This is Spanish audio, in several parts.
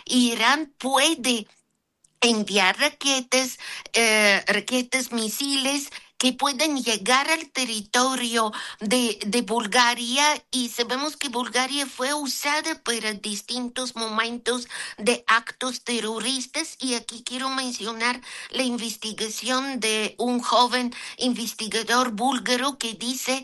Irán puede enviar raquetas, misiles que pueden llegar al territorio de Bulgaria, y sabemos que Bulgaria fue usada para distintos momentos de actos terroristas. Y aquí quiero mencionar la investigación de un joven investigador búlgaro que dice,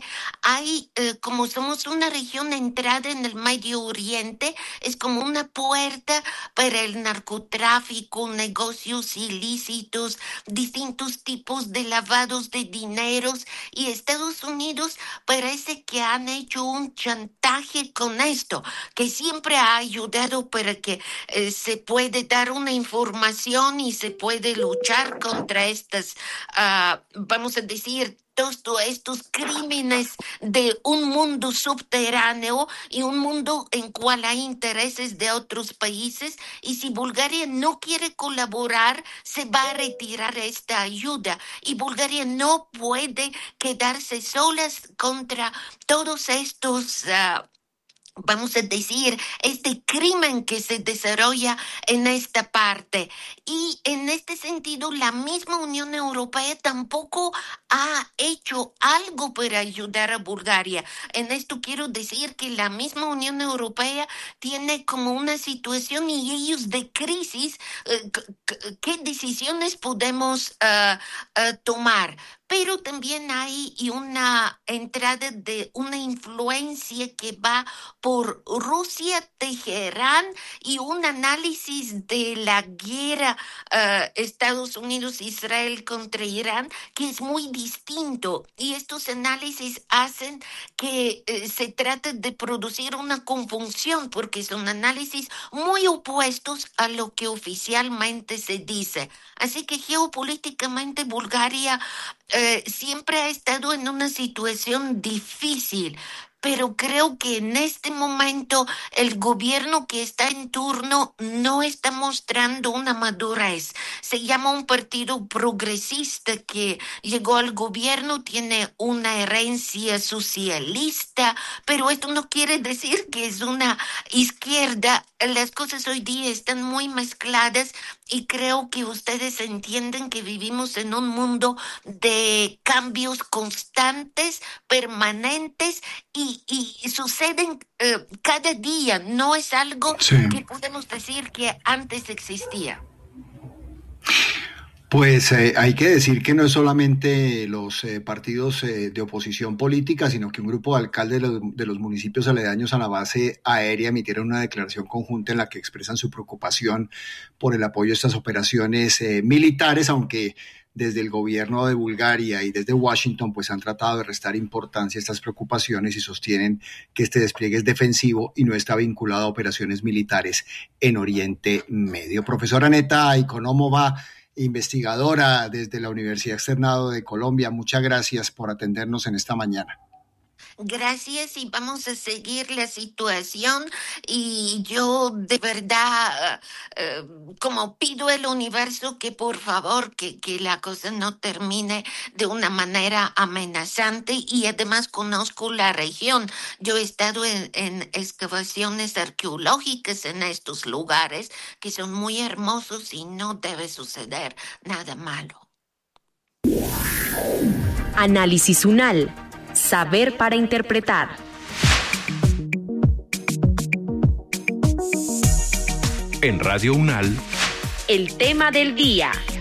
como somos una región entrada en el Medio Oriente, es como una puerta para el narcotráfico, negocios ilícitos, distintos tipos de lavados de dineros, y Estados Unidos parece que han hecho un chantaje con esto, que siempre ha ayudado para que se puede dar una información y se puede luchar contra estas, vamos a decir, todos estos crímenes de un mundo subterráneo y un mundo en cual hay intereses de otros países. Y si Bulgaria no quiere colaborar, se va a retirar esta ayuda, y Bulgaria no puede quedarse solas contra todos estos vamos a decir, este crimen que se desarrolla en esta parte. Y en este sentido, la misma Unión Europea tampoco ha hecho algo para ayudar a Bulgaria. En esto quiero decir que la misma Unión Europea tiene como una situación y ellos de crisis, ¿qué decisiones podemos tomar? Pero también hay una entrada de una influencia que va por Rusia, Teherán, y un análisis de la guerra Estados Unidos-Israel contra Irán que es muy distinto. Y estos análisis hacen que se trate de producir una confusión, porque son análisis muy opuestos a lo que oficialmente se dice. Así que geopolíticamente Bulgaria siempre ha estado en una situación difícil, pero creo que en este momento el gobierno que está en turno no está mostrando una madurez. Se llama un partido progresista que llegó al gobierno, tiene una herencia socialista, pero esto no quiere decir que es una izquierda. Las cosas hoy día están muy mezcladas, y creo que ustedes entienden que vivimos en un mundo de cambios constantes, permanentes, y suceden cada día. No es algo que podemos decir que antes existía. Pues hay que decir que no es solamente los partidos de oposición política, sino que un grupo de alcaldes de los municipios aledaños a la base aérea emitieron una declaración conjunta en la que expresan su preocupación por el apoyo a estas operaciones militares, aunque desde el gobierno de Bulgaria y desde Washington pues han tratado de restar importancia a estas preocupaciones y sostienen que este despliegue es defensivo y no está vinculado a operaciones militares en Oriente Medio. Profesora Aneta Ikonomova, investigadora desde la Universidad Externado de Colombia, muchas gracias por atendernos en esta mañana. Gracias, y vamos a seguir la situación, y yo de verdad como pido al universo que por favor que la cosa no termine de una manera amenazante. Y además conozco la región, yo he estado en excavaciones arqueológicas en estos lugares que son muy hermosos y no debe suceder nada malo. Análisis UNAL. Saber para interpretar. En Radio UNAL, el tema del día.